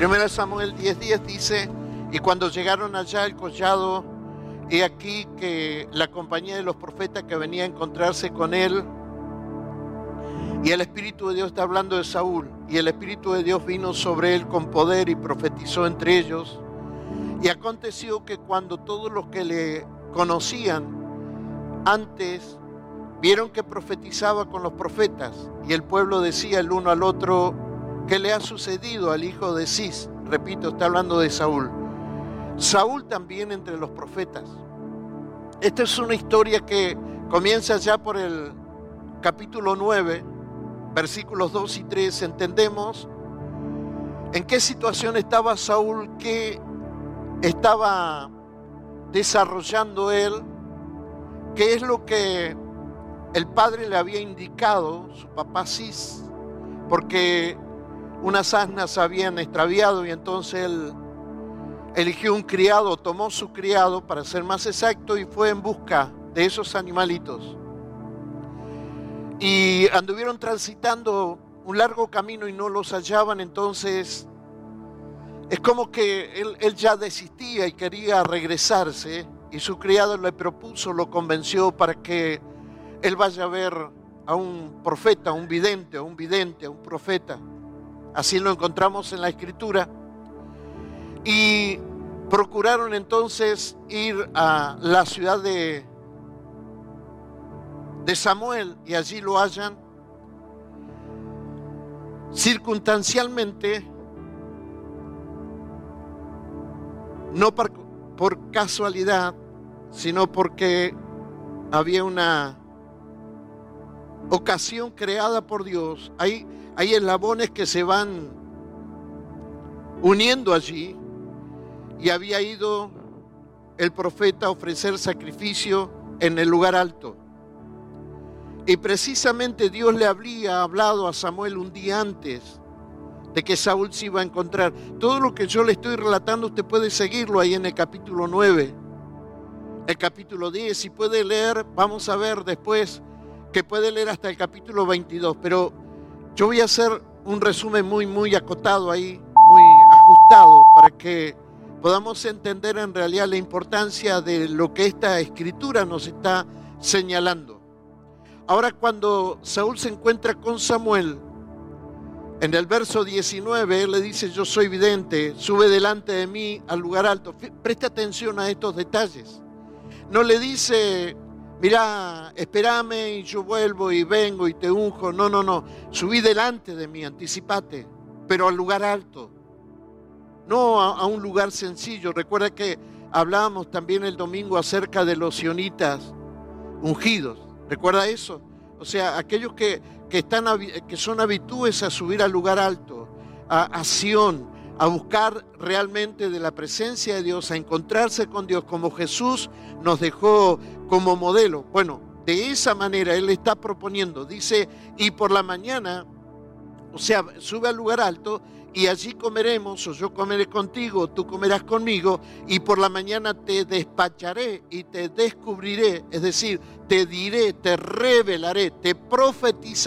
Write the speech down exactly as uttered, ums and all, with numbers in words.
Primero Samuel diez diez dice: y cuando llegaron allá al collado, he aquí que la compañía de los profetas que venía a encontrarse con él, y el Espíritu de Dios está hablando de Saúl, y el Espíritu de Dios vino sobre él con poder y profetizó entre ellos. Y aconteció que cuando todos los que le conocían antes vieron que profetizaba con los profetas, y el pueblo decía el uno al otro: ¿qué le ha sucedido al hijo de Cis? Repito, está hablando de Saúl. Saúl también entre los profetas. Esta es una historia que comienza ya por el capítulo nueve, versículos dos y tres. Entendemos en qué situación estaba Saúl, qué estaba desarrollando él, qué es lo que el padre le había indicado, su papá Cis, porque unas asnas se habían extraviado y entonces él eligió un criado, tomó su criado para ser más exacto y fue en busca de esos animalitos. Y anduvieron transitando un largo camino y no los hallaban, entonces es como que él, él ya desistía y quería regresarse, y su criado le propuso, lo convenció para que él vaya a ver a un profeta, a un vidente, a un vidente, a un profeta. Así lo encontramos en la Escritura. Y procuraron entonces ir a la ciudad de, de Samuel, y allí lo hallan. Circunstancialmente, no por, por casualidad, sino porque había una ocasión creada por Dios. Hay, hay eslabones que se van uniendo allí, y había ido el profeta a ofrecer sacrificio en el lugar alto. Y precisamente Dios le habría hablado a Samuel un día antes de que Saúl se iba a encontrar. Todo lo que yo le estoy relatando usted puede seguirlo ahí en el capítulo nueve, el capítulo diez, y puede leer, vamos a ver después que puede leer hasta el capítulo veintidós, pero yo voy a hacer un resumen muy muy acotado ahí, muy ajustado, para que podamos entender en realidad la importancia de lo que esta escritura nos está señalando. Ahora, cuando Saúl se encuentra con Samuel, en el verso diecinueve, él le dice: yo soy vidente, sube delante de mí al lugar alto. Presta atención a estos detalles. No le dice: mira, espérame y yo vuelvo y vengo y te unjo. No, no, no. Subí delante de mí, anticipate, pero al lugar alto. No a, a un lugar sencillo. Recuerda que hablábamos también el domingo acerca de los sionitas ungidos. ¿Recuerda eso? O sea, aquellos que, que, están, que son habitués a subir al lugar alto, a, a Sión, a buscar realmente de la presencia de Dios, a encontrarse con Dios como Jesús nos dejó como modelo. Bueno, de esa manera Él está proponiendo, dice: y por la mañana, o sea, sube al lugar alto y allí comeremos, o yo comeré contigo, tú comerás conmigo, y por la mañana te despacharé y te descubriré, es decir, te diré, te revelaré, te profetizaré